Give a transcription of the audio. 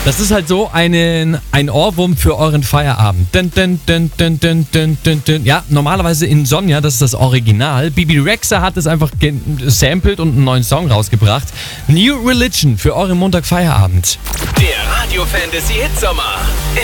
Das ist halt so ein Ohrwurm für euren Feierabend. Dun, dun, dun, dun, dun, dun, dun, dun. Ja, normalerweise Insomnia, das ist das Original. Bibi Rexha hat es einfach gesampelt und einen neuen Song rausgebracht. New Religion für euren Montagfeierabend. Der Radio Fantasy Hitsommer.